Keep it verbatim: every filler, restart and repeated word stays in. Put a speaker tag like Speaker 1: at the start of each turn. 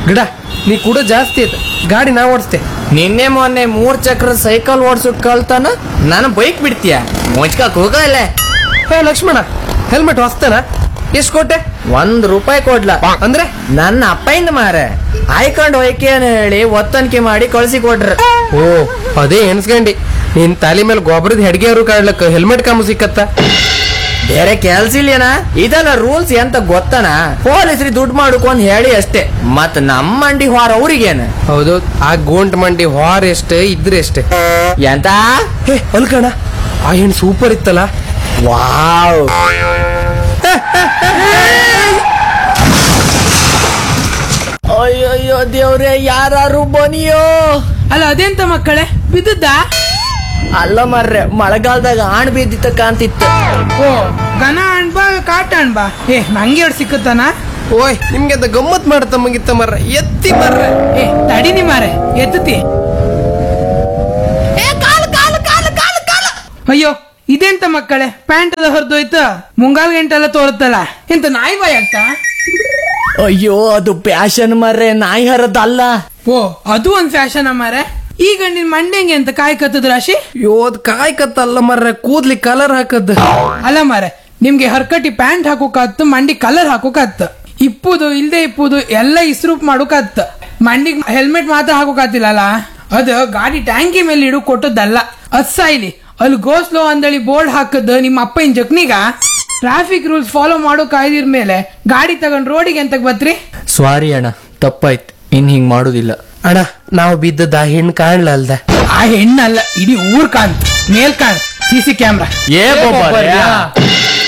Speaker 1: ಗಿಡ ನೀ ಕೂಡ ಜಾಸ್ತಿ ಆಯ್ತು, ಗಾಡಿ ನಾ ಓಡಿಸ್ತೆ.
Speaker 2: ನಿನ್ನೆ ಮೊನ್ನೆ ಮೂರ್ ಚಕ್ರ ಸೈಕಲ್ ಓಡ್ಸೋಕ್ ಕಳ್ತಾನ ನಾನು ಬೈಕ್ ಬಿಡ್ತೀಯ ಮುಚ್ಕಕ್ ಹೋಗಲ್ಲ.
Speaker 1: ಹೇ ಲಕ್ಷ್ಮಣ, ಹೆಲ್ಮೆಟ್ ಹೊಸ್ತೇನ? ಎಷ್ಟ್ ಕೊಟ್ಟೆ?
Speaker 2: ಒಂದ್ ರೂಪಾಯಿ ಕೊಡ್ಲ
Speaker 1: ಅಂದ್ರೆ
Speaker 2: ನನ್ನ ಅಪ್ಪಯಿಂದ ಮಾರೆ ಆಯ್ಕೊಂಡ್ ಹೋಯ್ಕೆ ಹೇಳಿ ಒತ್ತನಿಕೆ ಮಾಡಿ ಕಳ್ಸಿ ಕೊಟ್ರ.
Speaker 1: ಓ ಅದೇ ಎನ್ಸ್ಕಂಡಿ ನಿನ್ ತಾಲಿ ಮೇಲೆ ಗೊಬ್ಬರದ ಹೆಡ್ಗೆಯವರು ಕಾಡ್ಲಕ್ಕ ಹೆಲ್ಮೆಟ್ ಕಾಮು ಸಿಕ್ಕತ್ತ.
Speaker 2: ಬೇರೆ ಕೆಲ್ಸ ಇಲ್ಲೇನ? ಇದೆಲ್ಲ ರೂಲ್ಸ್ ಎಂತ ಗೊತ್ತನ? ಪೊಲೀಸ್ರಿ ದುಡ್ಡು ಮಾಡ್ಕೊಂಡ್ ಹೇಳಿ ಅಷ್ಟೇ, ಮತ್ ನಮ್ಮ ಮಂಡಿ ಹೊರ ಅವ್ರಿಗೇನ?
Speaker 1: ಹೌದು, ಆ ಗೋಂಟ್ ಮಂಡಿ ಹೊರ ಎಷ್ಟೇ ಇದ್ರೆ ಎಷ್ಟೇ.
Speaker 2: ಎಂತ?
Speaker 1: ಹೇ ಅಲ್ಕಣ, ಆ ಹೆಣ್ ಸೂಪರ್ ಇತ್ತಲ್ಲ.
Speaker 2: ವಾವ್, ಅಯ್ಯಯ್ಯೋ ದೇವ್ರೆ, ಯಾರು ಬನಿಯೋ.
Speaker 3: ಅಲ್ಲ ಅದೆಂತ ಮಕ್ಕಳೇ, ಬಿದ್ದದ್ದ?
Speaker 2: ಅಲ್ಲ ಮರ್ರೆ, ಮಳೆಗಾಲದಾಗ ಆಣ್ ಬಿದ್ದಿತ್ತ ಕಾಂತಿತ್ತು.
Speaker 3: ಓ ಗನ ಅಣ್ಬಾ ಕಾಟ ಅಣ್ಬಾ. ಏ ನಂಗೆ ಎರಡು ಸಿಕ್ಕತ್ತಾನ.
Speaker 1: ಓಯ್ ನಿಮ್ಗೆ ಅದ ಗಮ್ಮತ್ ಮಾಡತ್ತ ಮುಗಿತ್ತ ಮರ್ರ, ಎತ್ತಿ ಮರ್ರ.
Speaker 3: ಏ ತಡಿನಿ ಮಾರೆ, ಎತ್ತತಿ. ಅಯ್ಯೋ ಇದೆಂತ ಮಕ್ಕಳೇ, ಪ್ಯಾಂಟ್ ಎಲ್ಲ ಹೊರದೋಯ್ತು, ಮುಂಗಾಲ್ ಗಂಟೆಲ್ಲ ತೋರುತ್ತಲ್ಲ, ಎಂತ ನಾಯಿ ಬಾಯ್ ಆಗ್ತಾ?
Speaker 2: ಅಯ್ಯೋ ಅದು ಪ್ಯಾಶನ್ ಮರ್ರೆ, ನಾಯಿ ಹರದಲ್ಲ.
Speaker 3: ಓ ಅದು ಒಂದ್ ಫ್ಯಾಷನ್ ಮಾರೆ. ಈಗ ನಿನ್ ಮಂಡೆಂಗೆ ಅಂತ ಕಾಯ್ ಕತ್ತದ ರಾಶಿ.
Speaker 1: ಯೋದ್ ಕಾಯ್ಕತ್ತಲ್ಲ ಮರ್ರ, ಕೂದ್ಲಿ ಕಲರ್ ಹಾಕದ್.
Speaker 3: ಅಲ್ಲ ಮಾರೆ, ನಿಮ್ಗೆ ಹರ್ಕಟಿ ಪ್ಯಾಂಟ್ ಹಾಕೋಕಾತ್ತು, ಮಂಡಿ ಕಲರ್ ಹಾಕೋಕಾತ್ತು, ಇಪ್ಪುದು ಇಲ್ದೆ ಇಪ್ಪುದು ಎಲ್ಲ ಇಸ್ರೂಪ್ ಮಾಡೋಕಾತ್ತು. ಮಂಡಿಗ್ ಹೆಲ್ಮೆಟ್ ಮಾತ್ರ ಹಾಕೋಕಾತಿಲ್ಲಲ್ಲ, ಅದು ಗಾಡಿ ಟ್ಯಾಂಕಿ ಮೇಲೆ ಇಡು ಕೊಟ್ಟದ್ದಲ್ಲ. ಅದ್ ಸಾಯ್ಲಿ, ಅಲ್ಲಿ ಗೋಸ್ಲೋ ಅಂದಳಿ ಬೋರ್ಡ್ ಹಾಕದ್ ನಿಮ್ಮ ಅಪ್ಪನ ಜಕ್ನಿಗ. ಟ್ರಾಫಿಕ್ ರೂಲ್ಸ್ ಫಾಲೋ ಮಾಡೋ ಕಾಯ್ದಿರ್ ಮೇಲೆ ಗಾಡಿ ತಗೊಂಡ್ ರೋಡಿಗೆ ಎಂತಕ್ ಬತ್ರಿ?
Speaker 2: ಸಾರಿ ಅಣ್ಣ, ತಪ್ಪಾಯ್ತು, ಇನ್ ಹಿಂಗ್ ಮಾಡುದಿಲ್ಲ.
Speaker 1: ಅಣ್ಣ ನಾವು ಬಿದ್ದದ ಆ ಹೆಣ್ ಕಾಣ್ಲ ಅಲ್ದ?
Speaker 3: ಆ ಹೆಣ್ಣಲ್ಲ, ಇಡೀ ಊರ್ ಕಾಣ್, ಮೇಲ್ ಕಾಣ್, ಸಿ ಸಿ ಕ್ಯಾಮ್ರಾ.
Speaker 2: ಏ